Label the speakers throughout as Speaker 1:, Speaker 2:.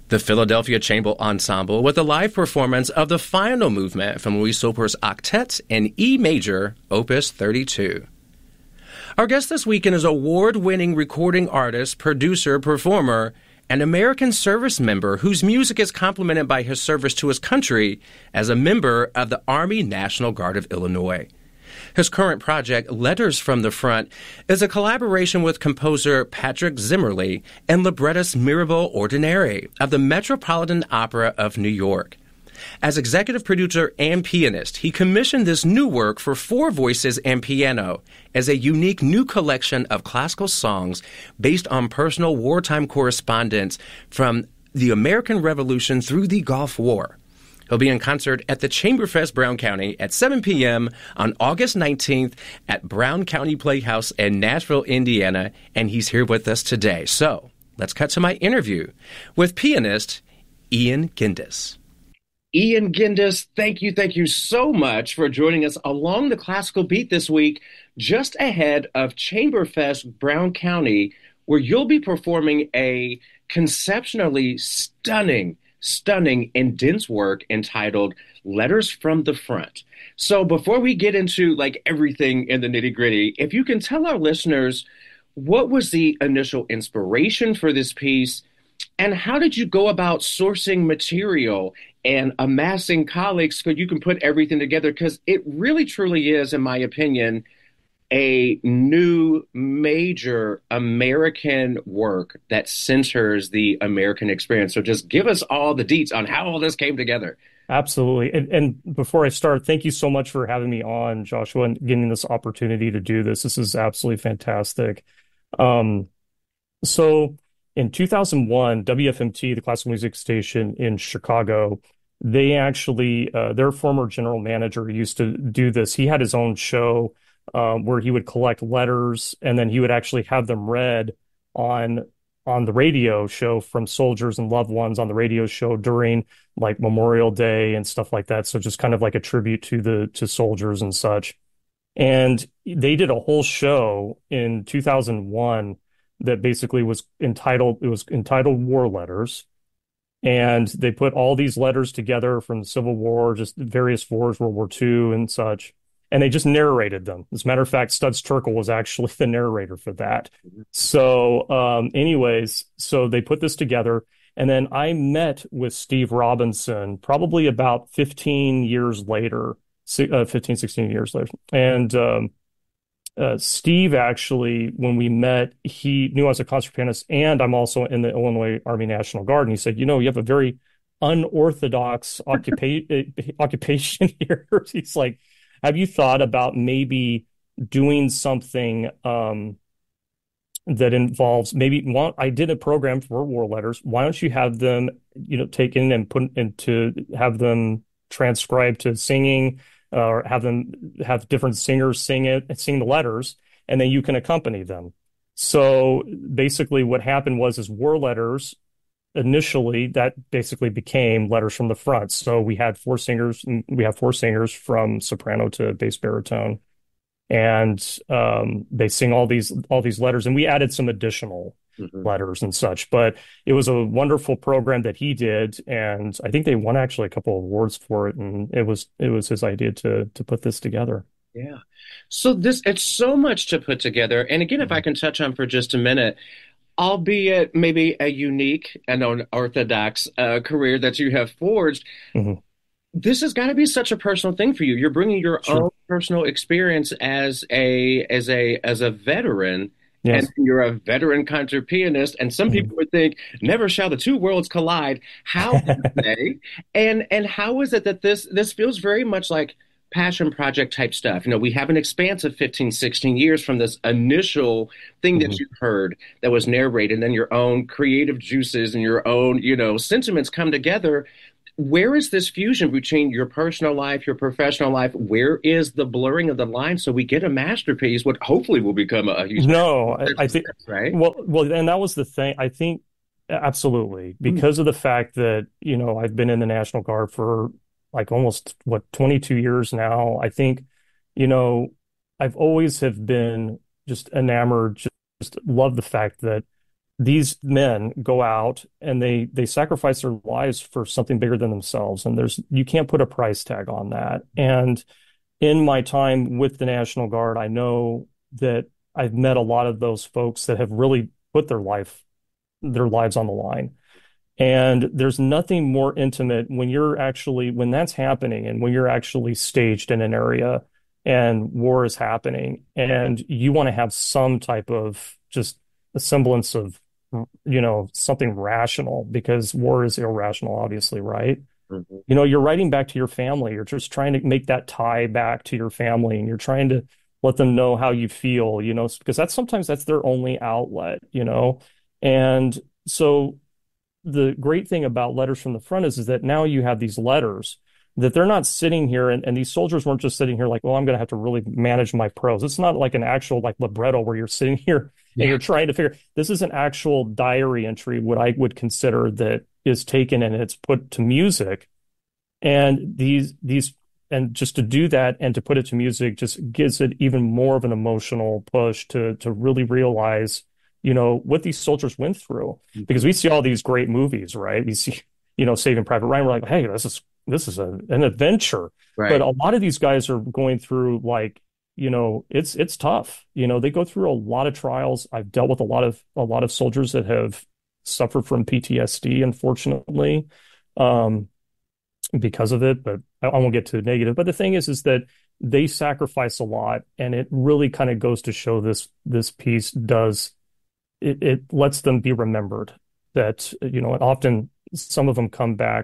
Speaker 1: The Philadelphia Chamber Ensemble with a live performance of the final movement from Louis Soper's Octet in E major, Opus 32. Our guest this weekend is award-winning recording artist, producer, performer, and American service member whose music is complemented by his service to his country as a member of the Army National Guard of Illinois. His current project, Letters from the Front, is a collaboration with composer Patrick Zimmerli and librettist Mirabel Ordinary of the Metropolitan Opera of New York. As executive producer and pianist, he commissioned this new work for 4 voices and piano as a unique new collection of classical songs based on personal wartime correspondence from the American Revolution through the Gulf War. He'll be in concert at the Chamberfest Brown County at 7 p.m. on August 19th at Brown County Playhouse in Nashville, Indiana, and he's here with us today. So let's cut to my interview with pianist Ian Gendis. Ian Gendis, thank you so much for joining us along the classical beat this week, just ahead of Chamberfest Brown County, where you'll be performing a conceptually stunning and dense work entitled Letters from the Front. So before we get into everything in the nitty-gritty, if you can tell our listeners, what was the initial inspiration for this piece, and how did you go about sourcing material and amassing colleagues so you can put everything together? Because it really truly is, in my opinion, a new major American work that centers the American experience. So just give us all the deets on how all this came together.
Speaker 2: Absolutely. And before I start, thank you so much for having me on, Joshua, and getting this opportunity to do this. This is absolutely fantastic. So in 2001, WFMT, the classical music station in Chicago, they actually, their former general manager used to do this. He had his own show where he would collect letters, and then he would actually have them read on the radio show from soldiers and loved ones on the radio show during Memorial Day and stuff like that. So just kind of like a tribute to soldiers and such. And they did a whole show in 2001 that basically was entitled War Letters. And they put all these letters together from the Civil War, just various wars, World War II and such. And they just narrated them. As a matter of fact, Studs Terkel was actually the narrator for that. So anyways, so they put this together. And then I met with Steve Robinson probably about 15 years later, 16 years later. And Steve actually, when we met, he knew I was a concert pianist and I'm also in the Illinois Army National Guard. And he said, you have a very unorthodox occupation here. He's like, have you thought about maybe doing something that involves I did a program for War Letters. Why don't you have them, taken and put into, have them transcribed to singing, or have different singers sing the letters, and then you can accompany them. So basically what happened was War Letters, initially that basically became Letters from the Front. So we had 4 singers, and we have 4 singers from soprano to bass baritone, and they sing all these letters, and we added some additional letters and such. But it was a wonderful program that he did, and I think they won actually a couple of awards for it, and it was his idea to put this together.
Speaker 1: Yeah. So it's so much to put together. And again, if I can touch on for just a minute, albeit maybe a unique and unorthodox career that you have forged, this has got to be such a personal thing for you. You're bringing your own personal experience as a veteran, and you're a veteran concert pianist. And some people would think, never shall the two worlds collide. How can they? And how is it that this feels very much like passion project type stuff? We have an expanse of 15, 16 years from this initial thing that you heard that was narrated, and then your own creative juices and your own, sentiments come together. Where is this fusion between your personal life, your professional life? Where is the blurring of the line so we get a masterpiece, what hopefully will become a huge
Speaker 2: I think, right? Well, and that was the thing. I think absolutely, because of the fact that, I've been in the National Guard for almost 22 years now. I think, I've always have been just enamored, just love the fact that these men go out and they sacrifice their lives for something bigger than themselves, and there's you can't put a price tag on that. And in my time with the National Guard, I know that I've met a lot of those folks that have really put their lives on the line. And there's nothing more intimate when that's happening and when you're actually staged in an area and war is happening and you want to have some type of just a semblance of, something rational because war is irrational, obviously, right?
Speaker 1: Mhm.
Speaker 2: You're writing back to your family. You're just trying to make that tie back to your family and you're trying to let them know how you feel, because sometimes that's their only outlet. And so the great thing about letters from the front is that now you have these letters that they're not sitting here and these soldiers weren't just sitting here like, well, I'm going to have to really manage my prose. It's not like an actual like libretto where you're sitting here and
Speaker 1: Yeah.
Speaker 2: you're trying to figure this is an actual diary entry, what I would consider that is taken and it's put to music. And these and just to do that and to put it to music just gives it even more of an emotional push to really realize, what these soldiers went through. Because
Speaker 1: Mhm.
Speaker 2: we see all these great movies, right? We see, Saving Private Ryan. We're like, hey, this is an adventure. But
Speaker 1: Right.
Speaker 2: a lot of these guys are going through like, it's tough. They go through a lot of trials. I've dealt with a lot of soldiers that have suffered from PTSD, unfortunately. Um, because of it, but I won't get too negative. But the thing is that they sacrifice a lot, and it really kind of goes to show this piece does it lets them be remembered that and often some of them come back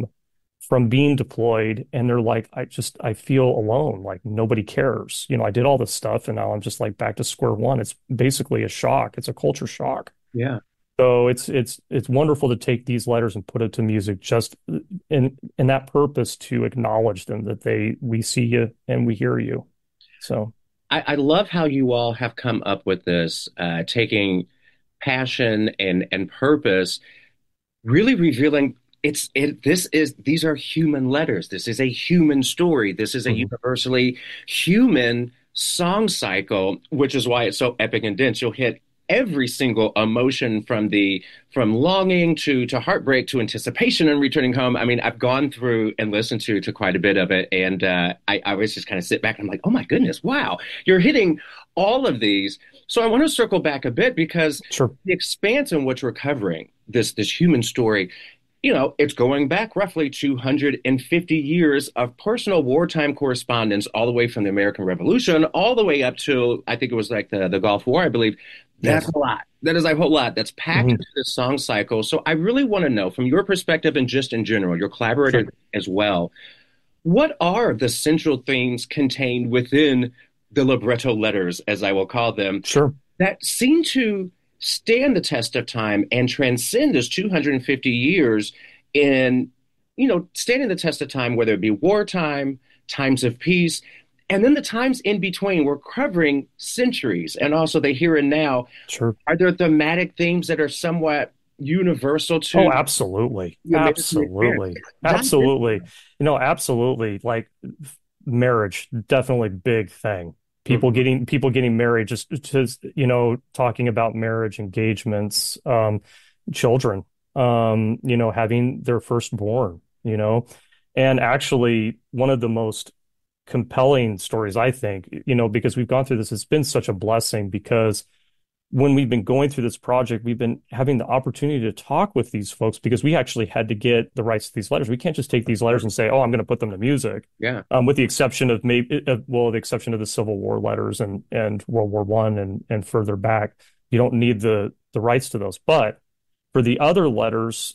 Speaker 2: from being deployed and they're like I feel alone, like nobody cares. I did all this stuff and now I'm just like back to square one. It's basically a shock. It's a culture shock.
Speaker 1: Yeah.
Speaker 2: So it's wonderful to take these letters and put it to music just in that purpose to acknowledge them that we see you and we hear you. So
Speaker 1: I love how you all have come up with this, taking passion and purpose, really revealing these are human letters. This is a human story. This is a
Speaker 2: mhm,
Speaker 1: universally human song cycle, which is why it's so epic and dense. You'll hit every single emotion from longing to heartbreak to anticipation and returning home. I mean, I've gone through and listened to quite a bit of it, and I always just kind of sit back and I'm like, oh my goodness, wow, you're hitting all of these. So I want to circle back a bit because
Speaker 2: sure,
Speaker 1: the expanse in which we're covering this human story, it's going back roughly 250 years of personal wartime correspondence, all the way from the American Revolution, all the way up to, I think it was like the Gulf War, I believe. That's
Speaker 2: yes,
Speaker 1: a lot. That is a whole lot that's packed
Speaker 2: mhm,
Speaker 1: into this song cycle. So I really want to know, from your perspective and just in general, your
Speaker 2: sure,
Speaker 1: collaborator as well, what are the central themes contained within the libretto letters, as I will call them,
Speaker 2: sure.
Speaker 1: that seem to stand the test of time and transcend this 250 years in, standing the test of time, whether it be wartime, times of peace, and then the times in between. We're covering centuries and also the here and now.
Speaker 2: Sure.
Speaker 1: Are there thematic themes that are somewhat universal
Speaker 2: Oh,
Speaker 1: to
Speaker 2: absolutely.
Speaker 1: the American experience?
Speaker 2: Absolutely.
Speaker 1: Dive in.
Speaker 2: Absolutely. Absolutely. Like marriage, definitely big thing. People
Speaker 1: Mhm.
Speaker 2: getting married, just talking about marriage engagements, children, having their firstborn. And actually one of the most compelling stories, I think, because we've gone through this, it's been such a blessing because when we've been going through this project, we've been having the opportunity to talk with these folks because we actually had to get the rights to these letters. We can't just take these letters and say, "Oh, I'm going to put them to music,"
Speaker 1: Yeah.
Speaker 2: with the exception of the exception of the Civil War letters and World War One and further back. You don't need the rights to those. But for the other letters,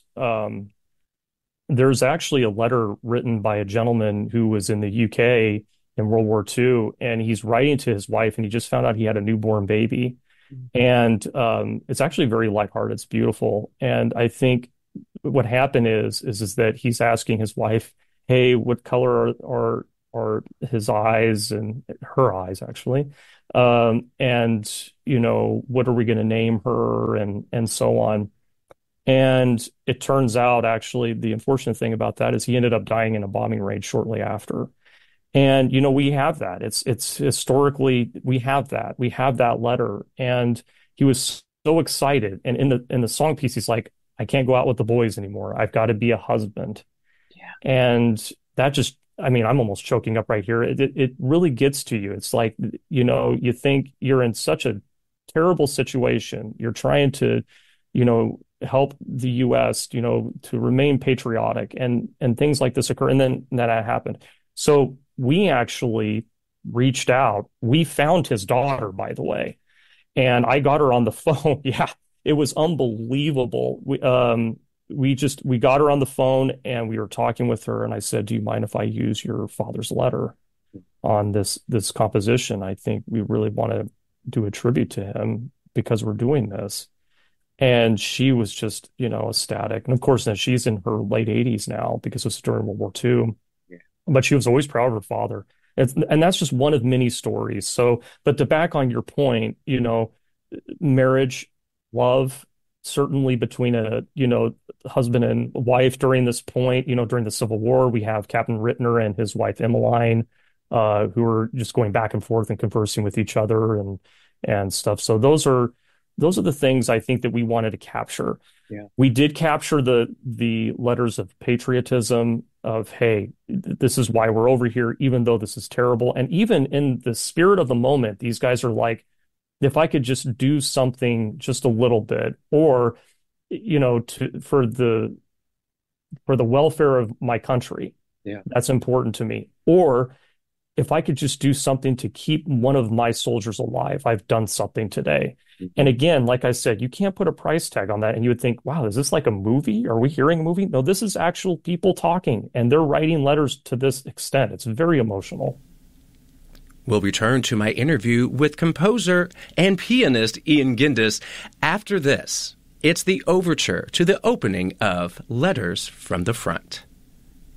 Speaker 2: there's actually a letter written by a gentleman who was in the UK in World War II, and he's writing to his wife, and he just found out he had a newborn baby and it's actually very lighthearted. It's beautiful. And I think what happened is that he's asking his wife, "Hey, what color are his eyes and her eyes actually? And what are we going to name her and so on." And it turns out actually the unfortunate thing about that is he ended up dying in a bombing raid shortly after. And we have that. It's historically we have that. We have that letter. And he was so excited. And in the song piece, he's like, I can't go out with the boys anymore. I've got to be a husband.
Speaker 3: Yeah.
Speaker 2: And that just, I mean, I'm almost choking up right here. It really gets to you. It's like, you think you're in such a terrible situation. You're trying to, help the U.S., to remain patriotic, and things like this occur. And then that happened. So we actually reached out. We found his daughter, by the way, and I got her on the phone. Yeah, it was unbelievable. We got her on the phone and we were talking with her, and I said, "Do you mind if I use your father's letter on this composition? I think we really want to do a tribute to him because we're doing this." And she was just, ecstatic. And of course, now she's in her late 80s now because it was during World War II.
Speaker 3: Yeah.
Speaker 2: But she was always proud of her father. And that's just one of many stories. So, but to back on your point, marriage, love, certainly between a, husband and wife during this point, during the Civil War, we have Captain Rittner and his wife Emmeline, who are just going back and forth and conversing with each other and stuff. So those are the things I think that we wanted to capture.
Speaker 3: Yeah.
Speaker 2: We did capture the letters of patriotism of, hey, this is why we're over here, even though this is terrible. And even in the spirit of the moment, these guys are like, if I could just do something just a little bit, or, for the welfare of my country,
Speaker 3: yeah,
Speaker 2: that's important to me. Or if I could just do something to keep one of my soldiers alive, I've done something today. Mm-hmm. And again, like I said, you can't put a price tag on that. And you would think, wow, is this like a movie? Are we hearing a movie? No, this is actual people talking, and they're writing letters to this extent. It's very emotional.
Speaker 1: We'll return to my interview with composer and pianist Ian Gindis after this. It's the overture to the opening of Letters from the Front.